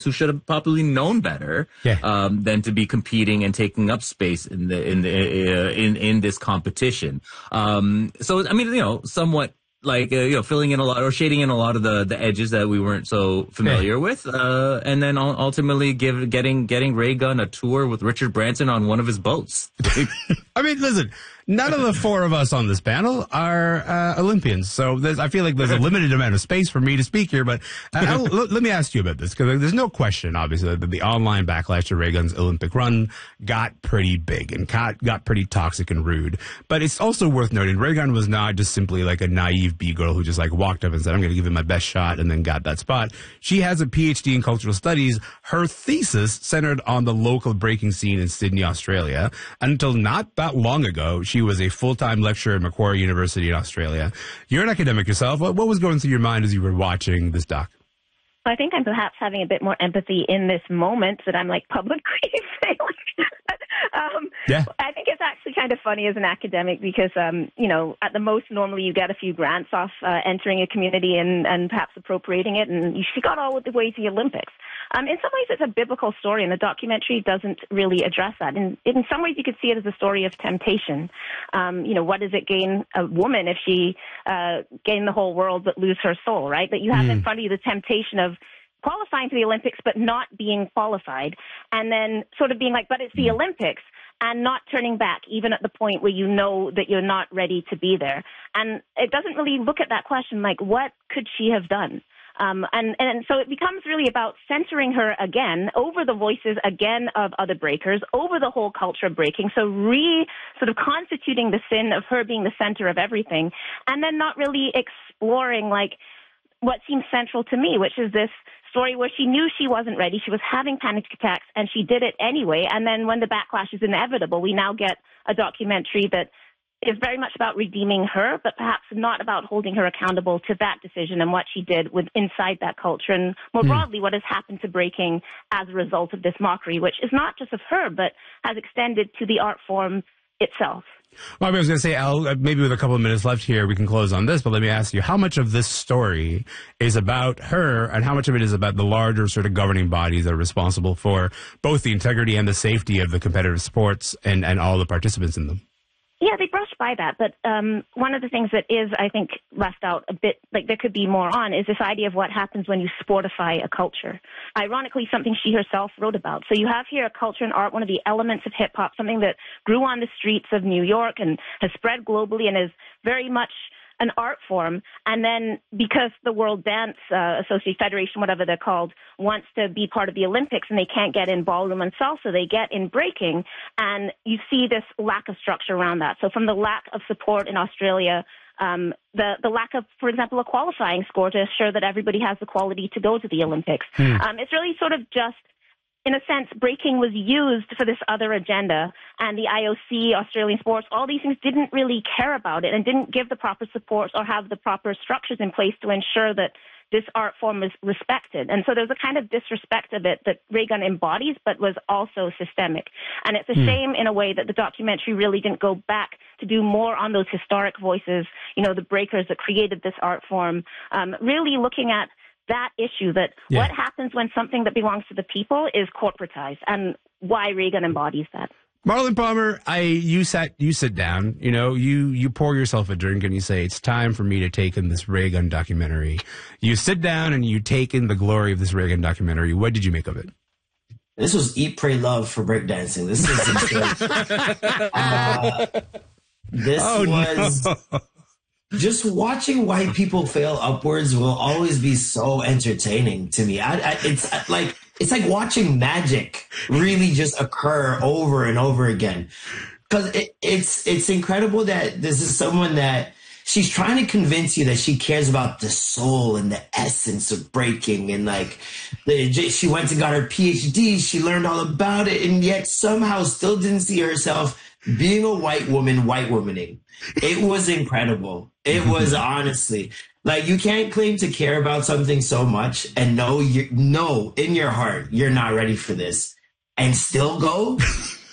who should have probably known better than to be competing and taking up space in this competition. So I mean, somewhat like filling in a lot or shading in a lot of the edges that we weren't so familiar with, and then ultimately getting Ray Gunn a tour with Richard Branson on one of his boats. I mean, listen. None of the four of us on this panel are Olympians, so I feel like there's a limited amount of space for me to speak here. But let me ask you about this, because there's no question, obviously, that the online backlash to Ray Gunn's Olympic run got pretty big and got pretty toxic and rude. But it's also worth noting, Ray Gunn was not just simply like a naive B-girl who just like walked up and said, I'm going to give it my best shot, and then got that spot. She has a PhD in cultural studies. Her thesis centered on the local breaking scene in Sydney, Australia. Until not that long ago, she was a full-time lecturer at Macquarie University in Australia. You're an academic yourself. What was going through your mind as you were watching this doc? I think I'm perhaps having a bit more empathy in this moment that I'm like publicly failing. I think it's actually kind of funny as an academic because, at the most, normally you get a few grants off entering a community and perhaps appropriating it, and she got all the way to the Olympics. In some ways, it's a biblical story, and the documentary doesn't really address that. And in some ways, you could see it as a story of temptation. What does it gain a woman if she gained the whole world but lose her soul, right? That you have in front of you the temptation of qualifying for the Olympics but not being qualified, and then sort of being like, but it's the Olympics, and not turning back even at the point where you know that you're not ready to be there. And it doesn't really look at that question like, what could she have done? And so it becomes really about centering her again over the voices again of other breakers, over the whole culture of breaking. So sort of constituting the sin of her being the center of everything, and then not really exploring like what seems central to me, which is this story where she knew she wasn't ready. She was having panic attacks and she did it anyway. And then when the backlash is inevitable, we now get a documentary that is very much about redeeming her, but perhaps not about holding her accountable to that decision and what she did inside that culture, and more broadly what has happened to breaking as a result of this mockery, which is not just of her, but has extended to the art form itself. Well, I was going to say, Al, maybe with a couple of minutes left here, we can close on this, but let me ask you, how much of this story is about her and how much of it is about the larger sort of governing bodies that are responsible for both the integrity and the safety of the competitive sports and all the participants in them? Yeah, they brushed by that, but one of the things that is, I think, left out a bit, like there could be more on, is this idea of what happens when you sportify a culture. Ironically, something she herself wrote about. So you have here a culture and art, one of the elements of hip-hop, something that grew on the streets of New York and has spread globally and is very much an art form, and then because the World Dance Association, Federation, whatever they're called, wants to be part of the Olympics and they can't get in ballroom and salsa, they get in breaking, and you see this lack of structure around that. So from the lack of support in Australia, the lack of, for example, a qualifying score to assure that everybody has the quality to go to the Olympics. It's really sort of just, in a sense, breaking was used for this other agenda, and the IOC, Australian sports, all these things didn't really care about it and didn't give the proper support or have the proper structures in place to ensure that this art form is respected. And so there's a kind of disrespect of it that Ray Gunn embodies, but was also systemic. And it's a shame in a way that the documentary really didn't go back to do more on those historic voices, the breakers that created this art form, really looking at that issue, that what happens when something that belongs to the people is corporatized, and why Ray Gunn embodies that. Marlon Palmer, you sit down, you pour yourself a drink and you say, it's time for me to take in this Ray Gunn documentary. You sit down and you take in the glory of this Ray Gunn documentary. What did you make of it? This was Eat, Pray, Love for breakdancing. This is just watching white people fail upwards will always be so entertaining to me. It's like watching magic really just occur over and over again. Because it's incredible that this is someone that she's trying to convince you that she cares about the soul and the essence of breaking, and she went and got her PhD, she learned all about it, and yet somehow still didn't see herself being a white woman, white womaning. It was incredible. It was honestly, you can't claim to care about something so much and know in your heart you're not ready for this and still go.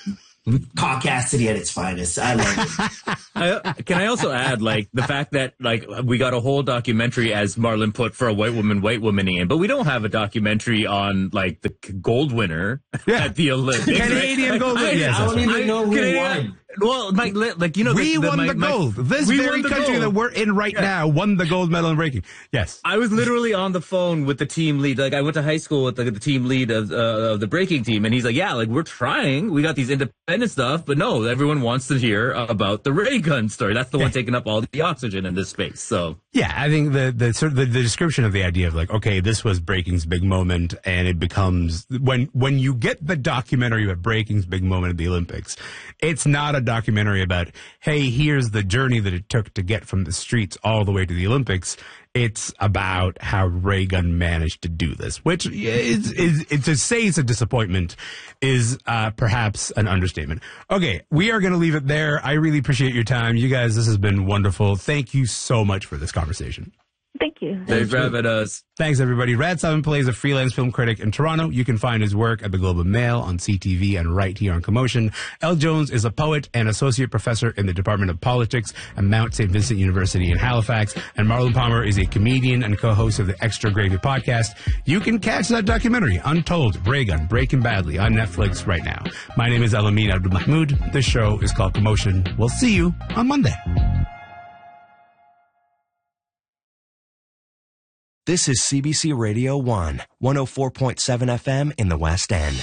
caucasity at its finest. I love it. Can I also add, like, the fact that, like, we got a whole documentary, as Marlon put, for a white woman in, but we don't have a documentary on, like, the gold winner at the Olympics. Canadian gold winner. I don't even know who won. Well, like, you know, we won the gold. This very country that we're in right now won the gold medal in breaking. Yes. I was literally on the phone with the team lead. Like, I went to high school with the team lead of the breaking team, and he's like, yeah, like, we're trying. We got these independent stuff, but no, everyone wants to hear about the ray gun story. That's the one taking up all the oxygen in this space. So yeah, I think the sort of the description of the idea of, like, okay, this was breaking's big moment, and it becomes when you get the documentary about breaking's big moment at the Olympics, it's not a documentary about, hey, here's the journey that it took to get from the streets all the way to the Olympics. It's about how Ray Gun managed to do this, which is to say it's a disappointment is perhaps an understatement. Okay, we are going to leave it there. I really appreciate your time. You guys, this has been wonderful. Thank you so much for this conversation. Thank you. Thanks for having us. Thanks, everybody. Rad Simon Pillay is a freelance film critic in Toronto. You can find his work at the Globe and Mail, on CTV, and right here on Commotion. Elle Jones is a poet and associate professor in the Department of Politics at Mount St. Vincent University in Halifax. And Marlon Palmer is a comedian and co-host of the Extra Gravy podcast. You can catch that documentary, Untold, Ray Gun, Breaking Badly, on Netflix right now. My name is Elamin Abdul-Mahmoud. This show is called Commotion. We'll see you on Monday. This is CBC Radio 1, 104.7 FM in the West End.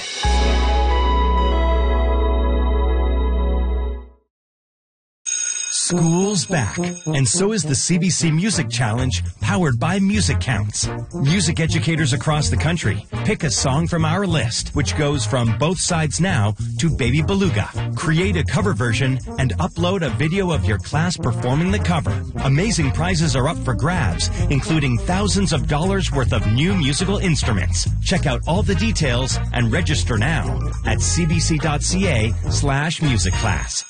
School's back, and so is the CBC Music Challenge, powered by Music Counts. Music educators across the country pick a song from our list, which goes from Both Sides Now to Baby Beluga. Create a cover version and upload a video of your class performing the cover. Amazing prizes are up for grabs, including thousands of dollars worth of new musical instruments. Check out all the details and register now at cbc.ca/musicclass.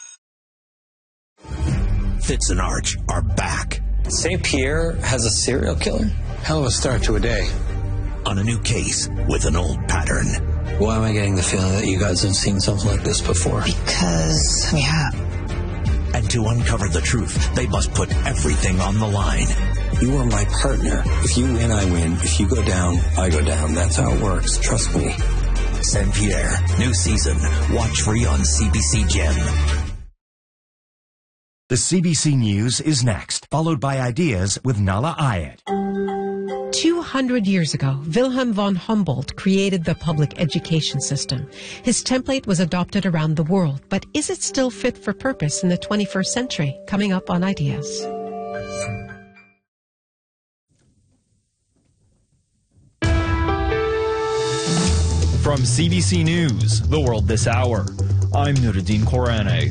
Fitz and Arch are back. St. Pierre has a serial killer? Hell of a start to a day. On a new case with an old pattern. Why am I getting the feeling that you guys have seen something like this before? Because we have. And to uncover the truth, they must put everything on the line. You are my partner. If you win, I win. If you go down, I go down. That's how it works. Trust me. St. Pierre, new season. Watch free on CBC Gem. The CBC News is next, followed by Ideas with Nala Ayed. 200 years ago, Wilhelm von Humboldt created the public education system. His template was adopted around the world, but is it still fit for purpose in the 21st century? Coming up on Ideas. From CBC News, The World This Hour, I'm Nuruddin Korane.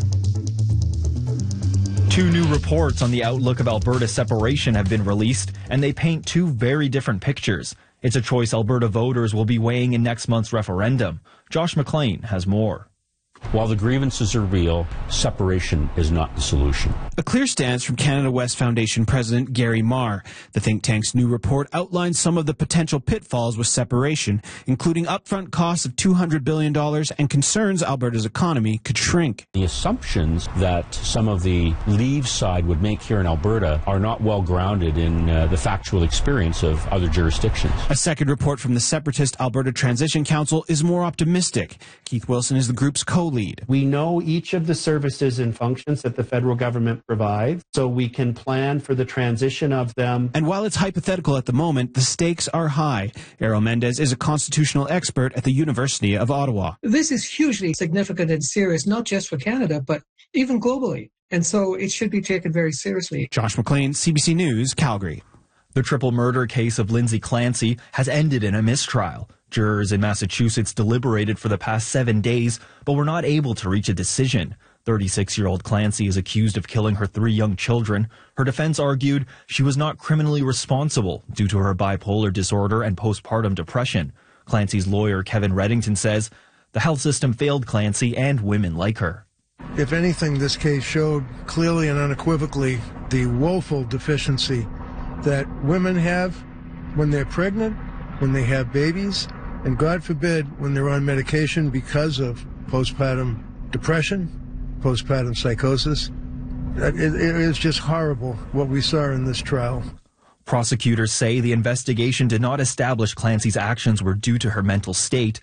2 new reports on the outlook of Alberta's separation have been released, and they paint 2 very different pictures. It's a choice Alberta voters will be weighing in next month's referendum. Josh McLean has more. While the grievances are real, separation is not the solution. A clear stance from Canada West Foundation President Gary Marr. The think tank's new report outlines some of the potential pitfalls with separation, including upfront costs of $200 billion and concerns Alberta's economy could shrink. The assumptions that some of the Leave side would make here in Alberta are not well grounded in the factual experience of other jurisdictions. A second report from the separatist Alberta Transition Council is more optimistic. Keith Wilson is the group's co-lead. We know each of the services and functions that the federal government provides, so we can plan for the transition of them. And while it's hypothetical at the moment, the stakes are high. Errol Mendez is a constitutional expert at the University of Ottawa. This is hugely significant and serious, not just for Canada, but even globally. And so it should be taken very seriously. Josh McLean, CBC News, Calgary. The triple murder case of Lindsay Clancy has ended in a mistrial. Jurors in Massachusetts deliberated for the past 7 days, but were not able to reach a decision. 36-year-old Clancy is accused of killing her 3 young children. Her defense argued she was not criminally responsible due to her bipolar disorder and postpartum depression. Clancy's lawyer, Kevin Reddington, says the health system failed Clancy and women like her. If anything, this case showed clearly and unequivocally the woeful deficiency that women have when they're pregnant, when they have babies, and God forbid when they're on medication because of postpartum depression, postpartum psychosis. It is just horrible what we saw in this trial. Prosecutors say the investigation did not establish Clancy's actions were due to her mental state.